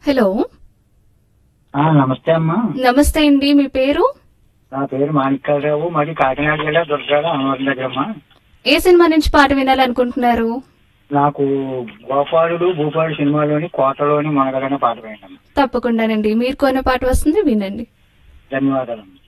Hello. నమస్తే అమ్మా. నమస్తే అండి, మీ పేరు? నా పేరు మాణిక్యాలరావు, మరి కాకినాడ జిల్లా దుర్గాల అమ్మవారి దగ్గర అమ్మా. ఏ సినిమా నుంచి పాట వినాలనుకుంటున్నారు? నాకు గోపాలుడు భూపాలుడు సినిమాలోని కోటలోని మనగలనే పాట వేయండి. తప్పకుండానండి, మీరు కొన్న పాట వస్తుంది, వినండి. ధన్యవాదాలు.